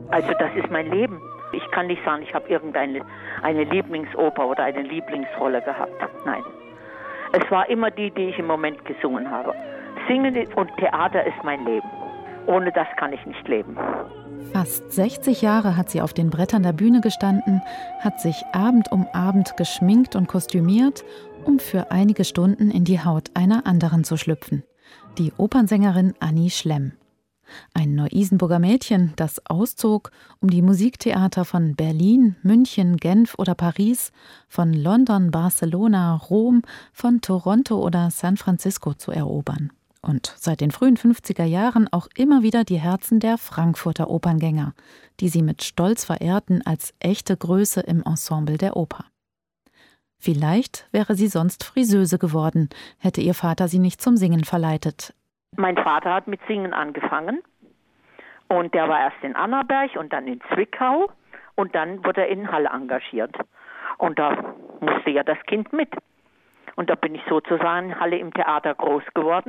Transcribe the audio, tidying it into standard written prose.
Also das ist mein Leben. Ich kann nicht sagen, ich habe irgendeine Lieblingsoper oder eine Lieblingsrolle gehabt. Nein. Es war immer die ich im Moment gesungen habe. Singen und Theater ist mein Leben. Ohne das kann ich nicht leben. Fast 60 Jahre hat sie auf den Brettern der Bühne gestanden, hat sich Abend um Abend geschminkt und kostümiert, um für einige Stunden in die Haut einer anderen zu schlüpfen. Die Opernsängerin Annie Schlemm. Ein Neu-Isenburger Mädchen, das auszog, um die Musiktheater von Berlin, München, Genf oder Paris, von London, Barcelona, Rom, von Toronto oder San Francisco zu erobern. Und seit den frühen 50er Jahren auch immer wieder die Herzen der Frankfurter Operngänger, die sie mit Stolz verehrten als echte Größe im Ensemble der Oper. Vielleicht wäre sie sonst Friseuse geworden, hätte ihr Vater sie nicht zum Singen verleitet. Mein Vater hat mit Singen angefangen und der war erst in Annaberg und dann in Zwickau und dann wurde er in Halle engagiert. Und da musste ja das Kind mit. Und da bin ich sozusagen in Halle im Theater groß geworden.